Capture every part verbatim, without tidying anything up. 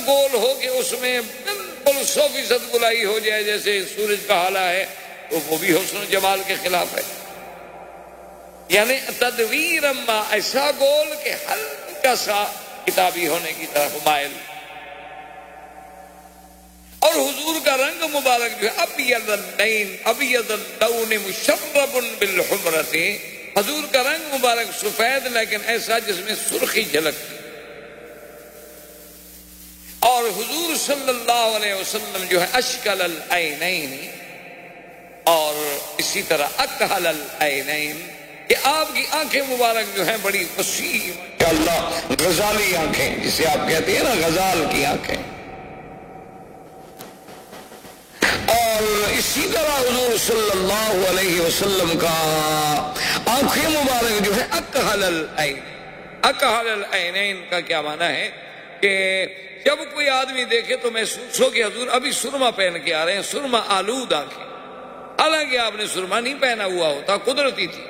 گول ہو کہ اس میں بالکل سو فیصد گلائی ہو جائے جیسے سورج کا حالہ ہے، تو وہ بھی حسن و جمال کے خلاف ہے. یعنی تدویر اما ایسا گول کہ ہلکا سا کتابی ہونے کی طرف مائل. اور حضور کا رنگ مبارک جو ہے ابیض اللین ابیض اللون مشرب بالحمرۃ، حضور کا رنگ مبارک سفید لیکن ایسا جس میں سرخی جھلکتی. اور حضور صلی اللہ علیہ وسلم جو ہے اشکل العینین، اور اسی طرح اکحل العینین، کہ آپ کی آنکھیں مبارک جو ہیں بڑی وسیع اللہ غزالی آنکھیں، جسے آپ کہتے ہیں نا غزال کی آنکھیں. اور اسی طرح حضور صلی اللہ علیہ وسلم کا آنکھیں مبارک جو ہے اکحل العین. اکحل العینین کا کیا معنی ہے کہ جب کوئی آدمی دیکھے تو محسوس ہو کہ حضور ابھی سرما پہن کے آ رہے ہیں، سرما آلود آنکھیں، حالانکہ آپ نے سرما نہیں پہنا ہوا ہوتا، قدرتی تھی.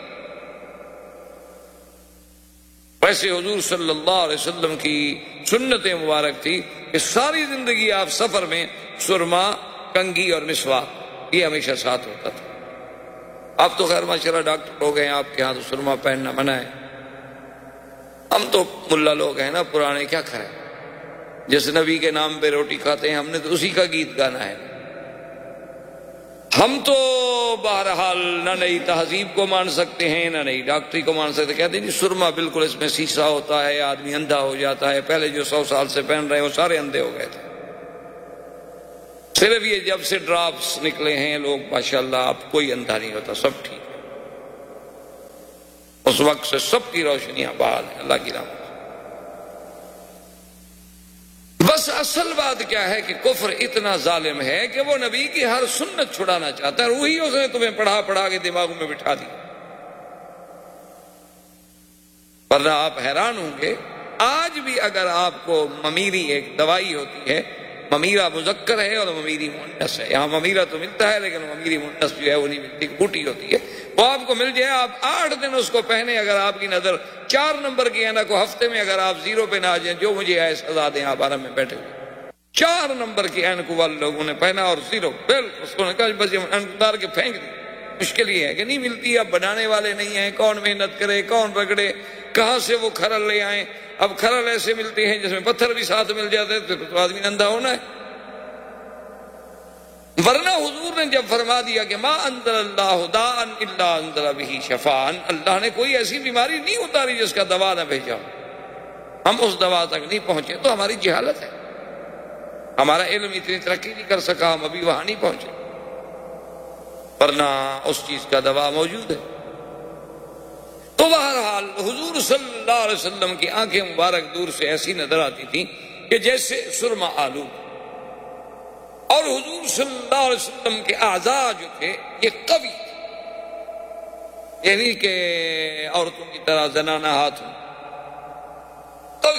ویسے حضور صلی اللہ علیہ وسلم کی سنت مبارک تھی کہ ساری زندگی آپ سفر میں سرما، کنگھی اور مسواک یہ ہمیشہ ساتھ ہوتا تھا. آپ تو خیر ماشاءاللہ ڈاکٹر ہو گئے ہیں، آپ کے ہاں تو سرما پہننا منع ہے. ہم تو ملا لوگ ہیں نا پرانے، کیا کھائیں، جس نبی کے نام پہ روٹی کھاتے ہیں ہم نے تو اسی کا گیت گانا ہے. ہم تو بہرحال نہ نئی تہذیب کو مان سکتے ہیں نہ نئی ڈاکٹری کو مان سکتے. کہتے ہیں جی سرما بالکل اس میں سیسا ہوتا ہے، آدمی اندھا ہو جاتا ہے. پہلے جو سو سال سے پہن رہے ہیں وہ سارے اندھے ہو گئے تھے. صرف یہ جب سے ڈراپس نکلے ہیں لوگ ماشاءاللہ اب کوئی اندھا نہیں ہوتا، سب ٹھیک ہے. اس وقت سے سب کی روشنیاں بحال ہیں اللہ کی رحمت. بس اصل بات کیا ہے کہ کفر اتنا ظالم ہے کہ وہ نبی کی ہر سنت چھڑانا چاہتا ہے، وہی اس نے تمہیں پڑھا پڑھا کے دماغوں میں بٹھا دی. ورنہ آپ حیران ہوں گے، آج بھی اگر آپ کو ممیری ایک دوائی ہوتی ہے، ممیرہ مذکر ہے اور ممیری مؤنث ہے، یہاں ممیرہ تو ملتا ہے لیکن ممیری مؤنث جو ہے وہ نہیں ملتی، بوٹی ہوتی ہے، وہ آپ کو مل جائے. آپ آٹھ دن اس کو پہنے، اگر آپ کی نظر چار نمبر کی اینا کو ہفتے میں اگر آپ زیرو پہ نہ آ جائیں، جو مجھے ہے سزا دیں، آپ آرام میں بیٹھے ہوئے. چار نمبر کی این کو والے لوگوں نے پہنا اور زیرو بالکل اس کو نے کہا بس یہ اتار کے پھینک دی. مشکل یہ ہے کہ نہیں ملتی، اب بنانے والے نہیں ہیں، کون محنت کرے، کون رگڑے، کہاں سے وہ کھرل لے آئیں. اب کھرل ایسے ملتے ہیں جس میں پتھر بھی ساتھ مل جاتے ہیں، تو آدمی اندھا ہونا ہے. ورنہ حضور نے جب فرما دیا کہ ما انزل اللہ داء الا انزل به شفاء، اللہ نے کوئی ایسی بیماری نہیں اتاری جس کا دوا نہ بھیجا، ہم اس دوا تک نہیں پہنچے تو ہماری جہالت ہے. ہمارا علم اتنی ترقی نہیں کر سکا، ہم ابھی وہاں نہیں پہنچے، ورنہ اس چیز کا دوا موجود ہے. تو بہرحال حضور صلی اللہ علیہ وسلم کی آنکھیں مبارک دور سے ایسی نظر آتی تھی کہ جیسے سرما آلود. اور حضور صلی اللہ علیہ وسلم کے اعضاء جو تھے یہ قوی تھے، یعنی کہ عورتوں کی طرح زنانہ ہاتھ ہوں، قوی.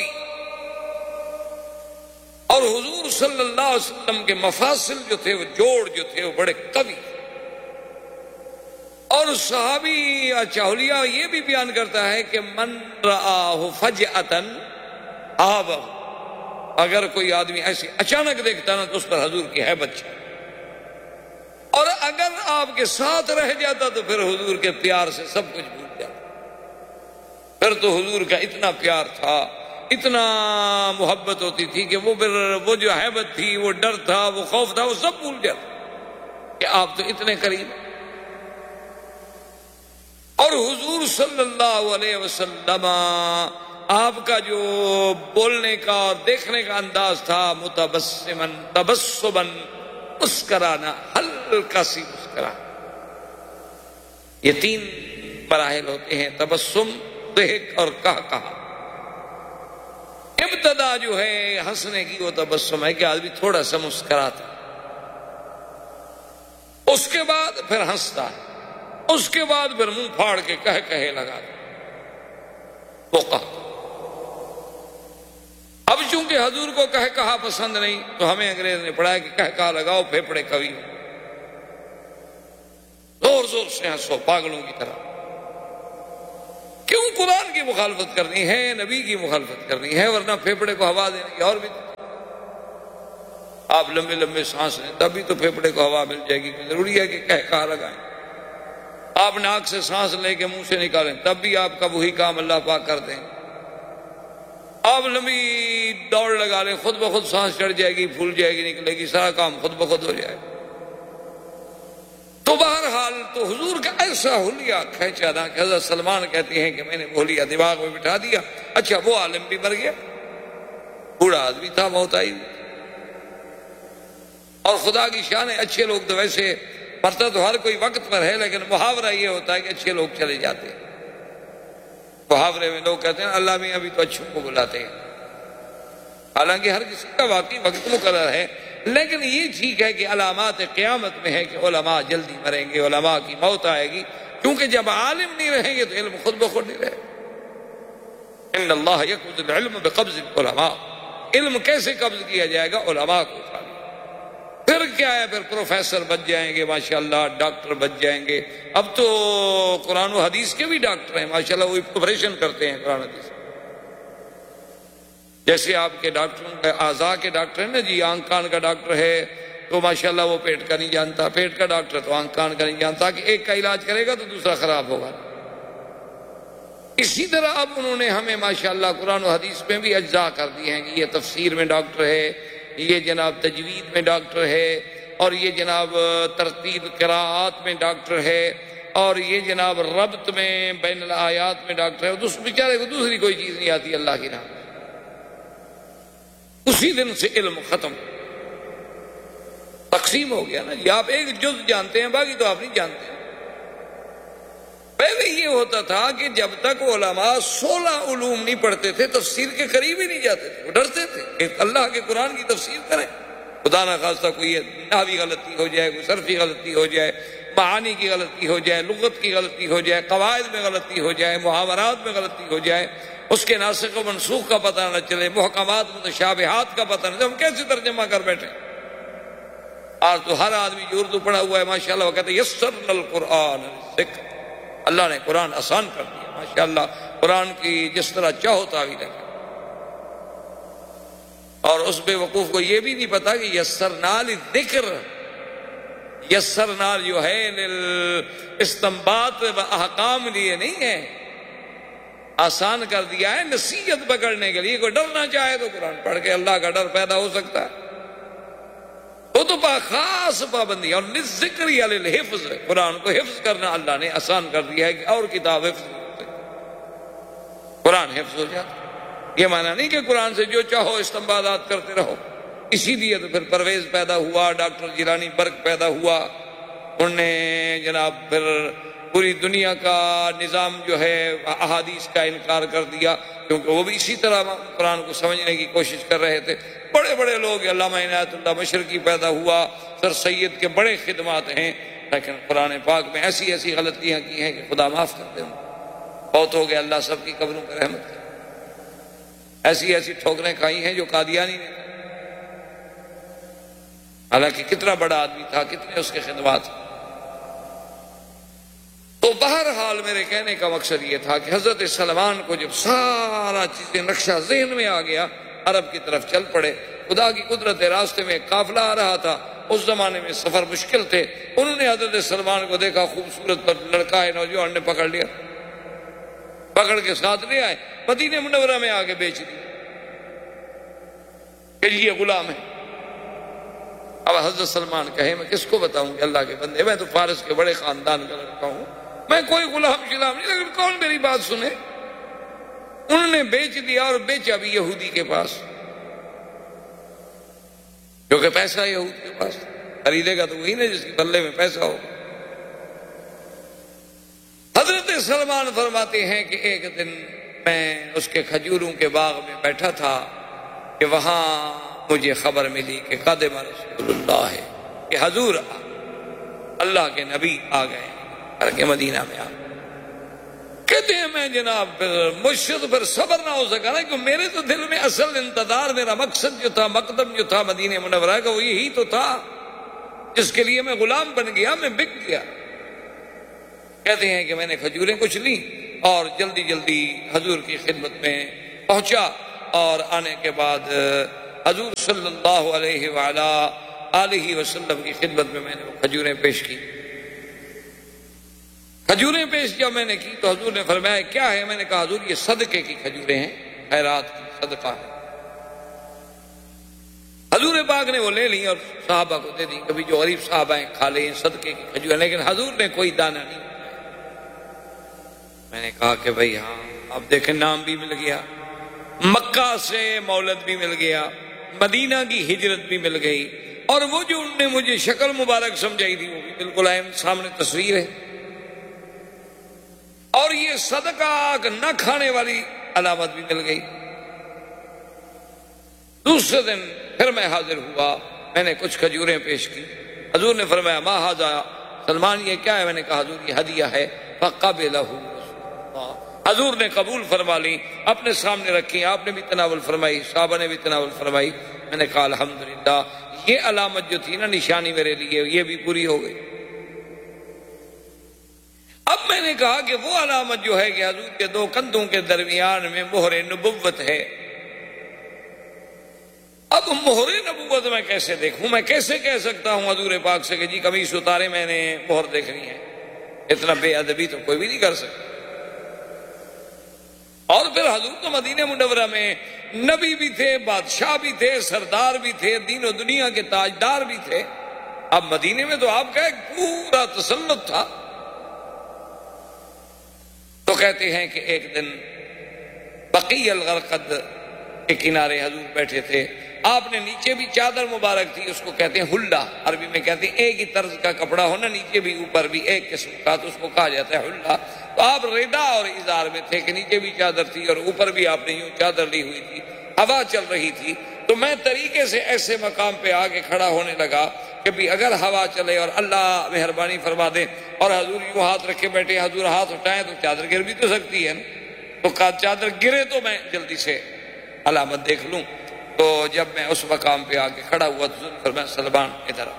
اور حضور صلی اللہ علیہ وسلم کے مفاصل جو تھے، وہ جوڑ جو تھے وہ بڑے قوی. اور صحابی چاہلیہ یہ بھی بیان کرتا ہے کہ من رآہ فجأۃ آبہ، اگر کوئی آدمی ایسے اچانک دیکھتا نا تو اس پر حضور کی ہیبت ہے، اور اگر آپ کے ساتھ رہ جاتا تو پھر حضور کے پیار سے سب کچھ بھول جاتا. پھر تو حضور کا اتنا پیار تھا، اتنا محبت ہوتی تھی کہ وہ وہ جو ہیبت تھی، وہ ڈر تھا، وہ خوف تھا، وہ سب بھول جاتا کہ آپ تو اتنے قریب. اور حضور صلی اللہ علیہ وسلم آپ کا جو بولنے کا اور دیکھنے کا انداز تھا متبسمن تبسمن، مسکرانا، ہلکا سی مسکرانا. یہ تین مراحل ہوتے ہیں، تبسم، ضحک اور قہقہہ. ابتدا جو ہے ہنسنے کی وہ تبسم ہے کہ آدمی تھوڑا سا مسکراتا، اس کے بعد پھر ہنستا ہے، اس کے بعد پھر منہ پھاڑ کے کہہ کہے لگاتا، وہ قہقہہ. اب چونکہ حضور کو کہہ کہا پسند نہیں تو ہمیں انگریز نے پڑھایا کہ کہہ کہا لگاؤ پھیپڑے کبھی، زور زور سے ہنسو پاگلوں کی طرح. کیوں قرآن کی مخالفت کرنی ہے، نبی کی مخالفت کرنی ہے، ورنہ پھیپڑے کو ہوا دینے کی اور بھی. آپ لمبے لمبے سانس لیں تب بھی تو پھیپھڑے کو ہوا مل جائے گی، ضروری ہے کہ کہہ کہا لگائیں۔ آپ ناک سے سانس لے کے منہ سے نکالیں تب بھی آپ کا وہی کام اللہ پاک کر دیں۔ آپ لمبی دوڑ لگا لیں خود بخود سانس چڑھ جائے گی، پھول جائے گی، نکلے گی، سارا کام خود بخود ہو جائے گا۔ تو بہرحال تو حضور کا ایسا حلیہ کھینچا نا کہ حضرت سلمان کہتے ہیں کہ میں نے وہ حلیہ دماغ میں بٹھا دیا۔ اچھا وہ عالم بھی مر گیا، بوڑھا آدمی تھا، موت آئی۔ اور خدا کی شان ہے، اچھے لوگ تو ویسے مرتا تو ہر کوئی وقت پر ہے، لیکن محاورہ یہ ہوتا ہے کہ اچھے لوگ چلے جاتے ہیں۔ محاورے میں لوگ کہتے ہیں اللہ میں ابھی تو اچھوں کو بلاتے ہیں، حالانکہ ہر کسی کا واقعی وقت مقرر ہے، لیکن یہ ٹھیک ہے کہ علامات قیامت میں ہے کہ علماء جلدی مریں گے، علماء کی موت آئے گی، کیونکہ جب عالم نہیں رہیں گے تو علم خود بخود نہیں رہے گا۔ ان اللہ یقبض العلم بقبض العلماء، علم کیسے قبض کیا جائے گا؟ علماء کو اٹھا لیا۔ پھر کیا ہے؟ پھر پروفیسر بچ جائیں گے ماشاءاللہ، ڈاکٹر بچ جائیں گے۔ اب تو قرآن و حدیث کے بھی ڈاکٹر ہیں ماشاءاللہ، وہ آپریشن کرتے ہیں قرآن حدیث۔ جیسے آپ کے ڈاکٹر اعضاء کے ڈاکٹر ہیں نا جی، آنکھ کان کا ڈاکٹر ہے تو ماشاءاللہ وہ پیٹ کا نہیں جانتا، پیٹ کا ڈاکٹر تو آنکھ کان کا نہیں جانتا کہ ایک کا علاج کرے گا تو دوسرا خراب ہوگا۔ اسی طرح اب انہوں نے ہمیں ماشاءاللہ قرآن و حدیث میں بھی اجزاء کر دی ہیں کہ یہ تفسیر میں ڈاکٹر ہے، یہ جناب تجوید میں ڈاکٹر ہے، اور یہ جناب ترتیل قراءات میں ڈاکٹر ہے، اور یہ جناب ربط میں بین الآیات میں ڈاکٹر ہے۔ اس بیچارے کو دوسری کوئی چیز نہیں آتی اللہ کی راہ۔ اسی دن سے علم ختم، تقسیم ہو گیا نا جی۔ آپ ایک جز جانتے ہیں، باقی تو آپ نہیں جانتے۔ پہلے یہ ہوتا تھا کہ جب تک علماء سولہ علوم نہیں پڑھتے تھے تفسیر کے قریب ہی نہیں جاتے تھے، وہ ڈرتے تھے کہ اللہ کے قرآن کی تفسیر کریں، خدا نہ خواستہ کوئی نحوی غلطی ہو جائے، کوئی صرفی غلطی ہو جائے، معانی کی غلطی ہو جائے، لغت کی غلطی ہو جائے، قواعد میں غلطی ہو جائے، محاورات میں غلطی ہو جائے، اس کے ناسخ و منسوخ کا پتہ نہ چلے، محکمات متشابہات کا پتہ نہ چلے، ہم کیسے ترجمہ کر بیٹھے؟ آج تو ہر آدمی جو اردو پڑھا ہوا ہے ماشاءاللہ وہ کہتے ہیں یسرنا القرآن للذکر، اللہ نے قرآن آسان کر دیا ماشاءاللہ، قرآن کی جس طرح چاہو تعویل ہے۔ اور اس بے وقوف کو یہ بھی نہیں پتا کہ یسرنا للذکر، یسرنا جو ہے استنباط و احکام لیے نہیں ہے، آسان کر دیا ہے نصیحت پکڑنے کے لیے۔ کوئی ڈرنا چاہے تو قرآن پڑھ کے اللہ کا ڈر پیدا ہو سکتا ہے۔ وہ تو خاص پابندی، اور للذکر یا للحفظ، قرآن کو حفظ کرنا اللہ نے آسان کر دیا ہے کہ اور کتاب حفظ نہیں ہو سکتی، قرآن حفظ ہو جاتا۔ یہ معنی نہیں کہ قرآن سے جو چاہو استنباطات کرتے رہو۔ اسی لیے تو پھر پرویز پیدا ہوا، ڈاکٹر جیلانی برق پیدا ہوا، انہوں نے جناب پھر پوری دنیا کا نظام جو ہے احادیث کا انکار کر دیا، کیونکہ وہ بھی اسی طرح قرآن کو سمجھنے کی کوشش کر رہے تھے۔ بڑے بڑے لوگ، علامہ عنایت اللہ مشرقی پیدا ہوا، سر سید کے بڑے خدمات ہیں، لیکن قرآن پاک میں ایسی ایسی غلطیاں کی ہیں کہ خدا معاف کر دے، بہت ہو گیا، اللہ سب کی قبروں پر رحمت کرے۔ ایسی ایسی ٹھوکریں کھائی ہیں جو قادیانی نے، حالانکہ کتنا بڑا آدمی تھا، کتنے اس کے خدمات۔ تو بہرحال میرے کہنے کا مقصد یہ تھا کہ حضرت سلمان کو جب سارا چیزیں نقشہ ذہن میں آ گیا، عرب کی طرف چل پڑے۔ خدا کی قدرت، راستے میں ایک قافلہ آ رہا تھا، اس زمانے میں سفر مشکل تھے، انہوں نے حضرت سلمان کو دیکھا، خوبصورت پر لڑکا ہے، نوجوان نے پکڑ لیا، پکڑ کے ساتھ لے آئے، مدینہ منورہ میں آ کے بیچ دیا کہ یہ غلام ہے۔ اب حضرت سلمان کہے میں کس کو بتاؤں کہ اللہ کے بندے، میں تو فارس کے بڑے خاندان کا لڑکا ہوں، میں کوئی غلام شلام نہیں، لیکن کون میری بات سنے؟ انہوں نے بیچ دیا، اور بیچا بھی یہودی کے پاس، کیونکہ پیسہ یہود کے پاس، خریدے گا تو وہی نا جس کے بلے میں پیسہ ہوگا۔ حضرت سلمان فرماتے ہیں کہ ایک دن میں اس کے کھجوروں کے باغ میں بیٹھا تھا کہ وہاں مجھے خبر ملی کہ قادم رسول اللہ ہے، کہ حضور اللہ کے نبی آ گئے کر کے مدینہ میں آ گئے۔ کہتے ہیں میں جناب پھر مجھ سے تو پھر صبر نہ ہو سکا نا، کہ میرے تو دل میں اصل انتظار، میرا مقصد جو تھا، مقدم جو تھا مدینہ منورہ کا، وہ یہی تو تھا جس کے لیے میں غلام بن گیا، میں بک گیا۔ کہتے ہیں کہ میں نے کھجوریں کچھ لی اور جلدی جلدی حضور کی خدمت میں پہنچا، اور آنے کے بعد حضور صلی اللہ علیہ وعلا آلہ وسلم کی خدمت میں میں نے وہ کھجوریں پیش کی. کھجوریں پیش جب میں نے کی تو حضور نے فرمایا کیا ہے؟ میں نے کہا حضور یہ صدقے کی کھجوریں ہیں، خیرات کی، صدقہ ہے. حضور پاک نے وہ لے لی اور صحابہ کو دے دی، کبھی جو غریب صحابہ ہیں کھا لیں صدقے کی کھجوریں، لیکن حضور نے کوئی دانہ نہیں. میں نے کہا کہ بھئی ہاں اب دیکھیں نام بھی مل گیا، مکہ سے مولد بھی مل گیا، مدینہ کی ہجرت بھی مل گئی، اور وہ جو انہوں نے مجھے شکل مبارک سمجھائی تھی وہ بھی بالکل عین سامنے تصویر ہے، اور یہ صدقہ نہ کھانے والی علامت بھی مل گئی. دوسرے دن پھر میں حاضر ہوا، میں نے کچھ کھجوریں پیش کی. حضور نے فرمایا ما ھذا سلمان یہ کیا ہے؟ میں نے کہا حضور یہ ہدیہ ہے. فقبلہ حضور نے قبول فرما لی، اپنے سامنے رکھی، آپ نے بھی تناول فرمائی، صحابہ نے بھی تناول فرمائی. میں نے کہا الحمدللہ یہ علامت جو تھی نا نشانی میرے لیے یہ بھی پوری ہو گئی. اب میں نے کہا کہ وہ علامت جو ہے کہ حضور کے دو کندھوں کے درمیان میں مہر نبوت ہے، اب مہر نبوت میں کیسے دیکھوں؟ میں کیسے کہہ سکتا ہوں حضور پاک سے کہ جی قمیص اتارے میں نے مہر دیکھنی ہے؟ اتنا بے ادبی تو کوئی بھی نہیں کر سکتا. اور پھر حضور تو مدینہ منورہ میں نبی بھی تھے، بادشاہ بھی تھے، سردار بھی تھے، دین و دنیا کے تاجدار بھی تھے. اب مدینے میں تو آپ کا ایک پورا تسلط تھا. تو کہتے ہیں کہ ایک دن بقیع الغرقد کے کنارے حضور بیٹھے تھے، آپ نے نیچے بھی چادر مبارک تھی، اس کو کہتے ہیں حلہ، عربی میں کہتے ہیں ایک ہی طرز کا کپڑا ہونا، نیچے بھی اوپر بھی ایک قسم کا، تو اس کو کہا جاتا ہے حلہ. تو آپ ردا اور ازار میں تھے کہ نیچے بھی چادر تھی اور اوپر بھی آپ نے یوں چادر لی ہوئی تھی، ہوا چل رہی تھی. تو میں طریقے سے ایسے مقام پہ آ کے کھڑا ہونے لگا کہ بھی اگر ہوا چلے اور اللہ مہربانی فرما دے اور حضور یوں ہاتھ رکھے بیٹھے، حضور ہاتھ اٹھائیں تو چادر گر بھی تو سکتی ہے نا، تو چادر گرے تو میں جلدی سے علامت دیکھ لوں. تو جب میں اس مقام پہ آ کے کھڑا ہوا تو فرمایا سلمان ادھر آ.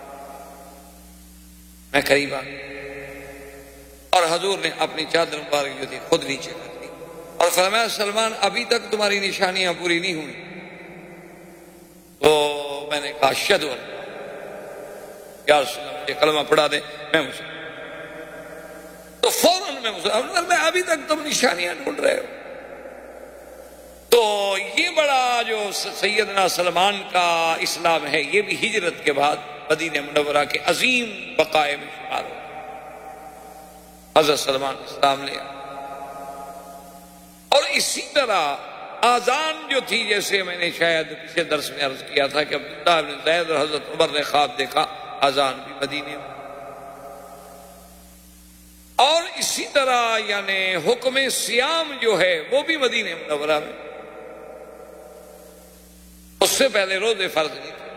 میں قریب آ اور حضور نے اپنی چادر مبارک جو تھی خود نیچے کر دی اور فرمایا سلمان ابھی تک تمہاری نشانیاں پوری نہیں ہوئی. تو میں نے کہا اشہد ان یا رسول اللہ مجھے کلمہ پڑھا دے میں مسلم. تو فوراً میں مسلم. میں ابھی تک تم نشانیاں ڈھونڈ رہے ہو. تو یہ بڑا جو سیدنا سلمان کا اسلام ہے یہ بھی ہجرت کے بعد مدینہ منورہ کے عظیم بقائے میں شمار ہو. حضرت سلمان اسلام لے اور اسی طرح آذان جو تھی، جیسے میں نے شاید پچھلے درس میں عرض کیا تھا کہ عبداللہ بن زید اور حضرت عمر نے خواب دیکھا آذان بھی مدینے میں. اور اسی طرح یعنی حکم صیام جو ہے وہ بھی مدینہ منورہ میں. اس سے پہلے روزے فرض نہیں تھے،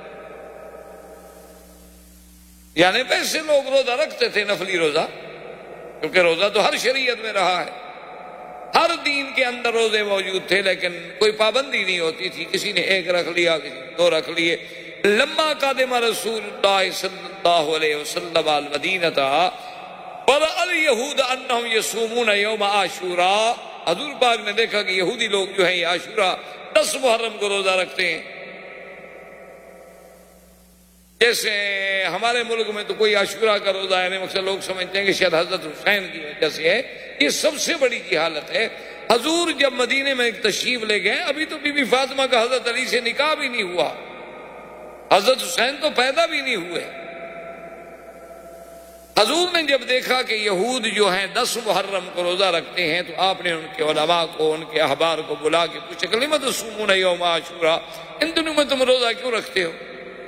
یعنی ویسے لوگ روزہ رکھتے تھے نفلی روزہ، کیونکہ روزہ تو ہر شریعت میں رہا ہے، ہر دین کے اندر روزے موجود تھے، لیکن کوئی پابندی نہیں ہوتی تھی. کسی نے ایک رکھ لیا، کسی نے دو رکھ لیے. لما قدم رسول اللہ صلی اللہ علیہ وسلم المدینہ ورأى اليہود انہم یصومون یوم عاشوراء. حضور پاک نے دیکھا کہ یہودی لوگ جو ہیں یہ عاشورہ دس محرم کو روزہ رکھتے ہیں. جیسے ہمارے ملک میں تو کوئی عاشورہ کا روزہ ہے نہیں، مقصد لوگ سمجھتے ہیں کہ شاید حضرت حسین کی وجہ سے ہے. یہ سب سے بڑی جہالت ہے. حضور جب مدینے میں ایک تشریف لے گئے، ابھی تو بی بی فاطمہ کا حضرت علی سے نکاح بھی نہیں ہوا، حضرت حسین تو پیدا بھی نہیں ہوئے. حضور نے جب دیکھا کہ یہود جو ہیں دس محرم کو روزہ رکھتے ہیں تو آپ نے ان کے علماء کو، ان کے احبار کو بلا کے پوچھا کہ لم تصومون یوم عاشوراء، ان دنوں میں تم روزہ کیوں رکھتے ہو؟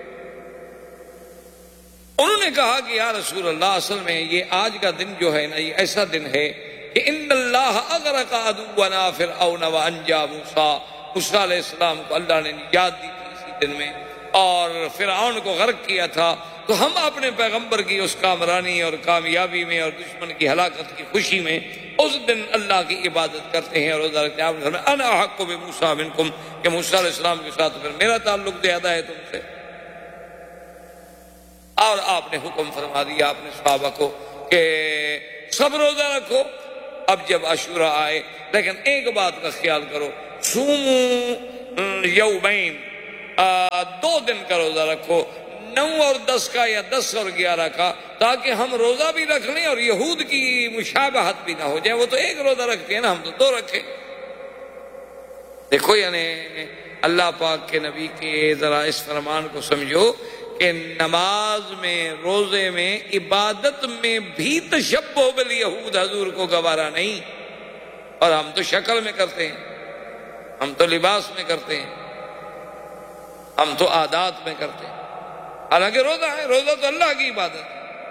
انہوں نے کہا کہ یا رسول اللہ اصل میں یہ آج کا دن جو ہے نا یہ ایسا دن ہے کہ ان اللہ اغرق عدونا فرعون وانجا موسیٰ. موسیٰ علیہ السلام کو اللہ نے نجات دی تھی اسی دن میں اور فرعون کو غرق کیا تھا. تو ہم اپنے پیغمبر کی اس کامرانی اور کامیابی میں اور دشمن کی ہلاکت کی خوشی میں اس دن اللہ کی عبادت کرتے ہیں اور روزہ رکھتے ہیں. آپ انا احق بموسیٰ منکم کہ موسیٰ علیہ السلام کے ساتھ پھر میرا تعلق زیادہ ہے تم سے. اور آپ نے حکم فرما دیا اپنے صحابہ کو کہ سب روزہ رکھو. اب جب عاشورہ آئے، لیکن ایک بات کا خیال کرو، صوموا یومین، دو دن کا روزہ رکھو، نو اور دس کا یا دس اور گیارہ کا، تاکہ ہم روزہ بھی رکھ لیں اور یہود کی مشابہت بھی نہ ہو جائے۔ وہ تو ایک روزہ رکھتے ہیں نا، ہم تو دو رکھیں۔ دیکھو یعنی اللہ پاک کے نبی کے ذرا اس فرمان کو سمجھو کہ نماز میں، روزے میں، عبادت میں بھی تشبہ بالیہود حضور کو گوارا نہیں۔ اور ہم تو شکل میں کرتے ہیں، ہم تو لباس میں کرتے ہیں، ہم تو عادات میں کرتے ہیں، حالانکہ روزہ ہے، روزہ تو اللہ کی عبادت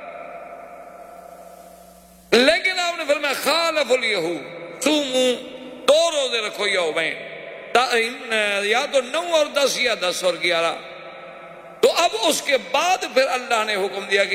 ہے۔ لیکن آپ نے فرمایا خالف الیہود، صوموا، دو روزے رکھو یومین، یا تو نو اور دس یا دس اور گیارہ۔ تو اب اس کے بعد پھر اللہ نے حکم دیا کہ